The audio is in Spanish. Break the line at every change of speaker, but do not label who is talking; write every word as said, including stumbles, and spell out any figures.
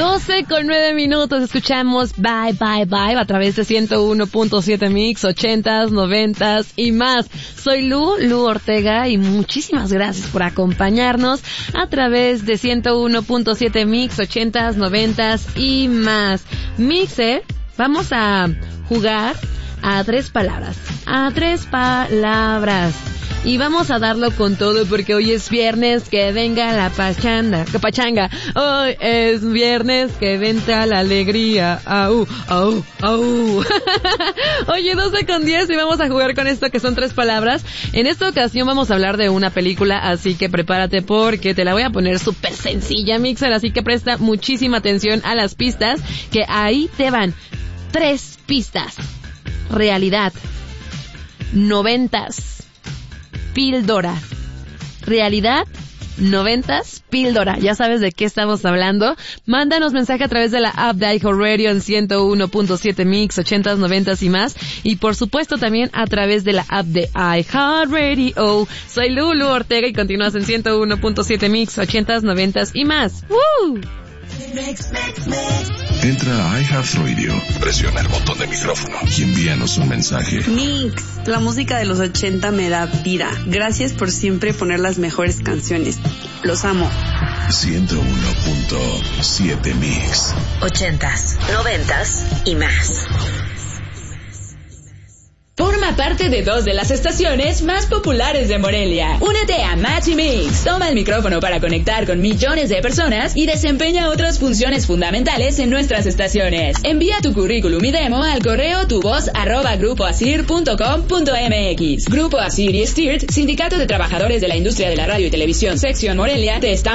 doce con nueve minutos, escuchamos Bye Bye Bye a través de ciento uno punto siete Mix, ochentas, noventas y más. Soy Lu, Lu Ortega, y muchísimas gracias por acompañarnos a través de ciento uno punto siete Mix, ochentas, noventas y más. Mixer, vamos a jugar a tres palabras, a tres palabras. Y vamos a darlo con todo porque hoy es viernes, que venga la pachanga, que pachanga. Hoy es viernes, que venga la alegría. Au, au, au. Oye, doce con diez y vamos a jugar con esto que son tres palabras. En esta ocasión vamos a hablar de una película, así que prepárate porque te la voy a poner súper sencilla, Mixer. Así que presta muchísima atención a las pistas, que ahí te van. Tres pistas. Realidad. Noventas. Píldora. Realidad, noventas, píldora. Ya sabes de qué estamos hablando. Mándanos mensaje a través de la app de iHeartRadio en ciento uno punto siete Mix, ochentas, noventas y más. Y por supuesto también a través de la app de iHeartRadio. Soy Lulu Ortega y continúas en ciento uno punto siete Mix, ochentas, noventas y más. ¡Woo!
Entra a iHeartRadio, presiona el botón de micrófono y envíanos un mensaje.
Mix, la música de los ochenta me da vida. Gracias por siempre poner las mejores canciones. Los amo.
ciento uno punto siete Mix.
Ochentas, noventas y más.
Forma parte de dos de las estaciones más populares de Morelia. Únete a Match y Mix. Toma el micrófono para conectar con millones de personas y desempeña otras funciones fundamentales en nuestras estaciones. Envía tu currículum y demo al correo tuvoz arroba grupo asir punto com punto mx. Grupo Asir y Stirt, Sindicato de Trabajadores de la Industria de la Radio y Televisión, Sección Morelia, te están